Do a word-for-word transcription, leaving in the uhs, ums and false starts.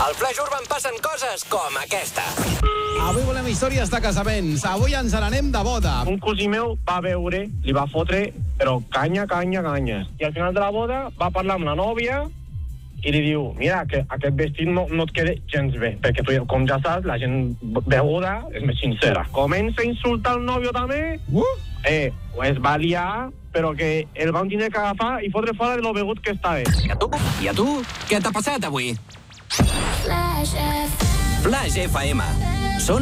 Al Flash Urban passen coses com aquesta. Avui volem històries de casaments. Avui ens n'anem de boda. Un cosí meu va veure, li va fotre, però canya, canya, canya. I al final de la boda va parlar amb la nòvia i li diu, mira, que aquest vestit no, no et queda gens bé, perquè tu, com ja saps, la gent beguda és més sincera. Comença a insultar el nòvio també, Uh! eh, es va liar, però que el van tenir que agafar i fotre fora de lo begut que estava. I a tu? I a tu? Què t'ha passat avui? Flash F M.